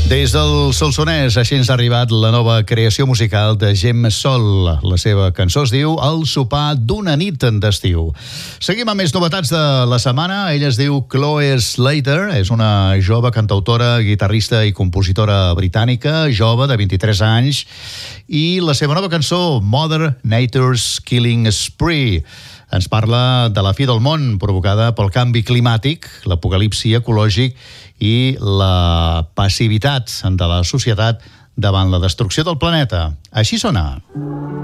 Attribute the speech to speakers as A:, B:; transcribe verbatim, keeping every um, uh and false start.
A: Des del Solsonès, així ens ha arribat la nova creació musical de Gemma Sol. La seva cançó es diu El sopar d'una nit d'estiu. Seguim amb més novetats de la setmana. Ella es diu Chloe Slater, és una jove cantautora, guitarrista i compositora britànica, jove de vint-i-tres anys, i la seva nova cançó, Mother Nature's Killing Spree, ens parla de la fi del món provocada pel canvi climàtic, l'apocalipsi ecològic i la passivitat de la societat davant la destrucció del planeta. Així sona.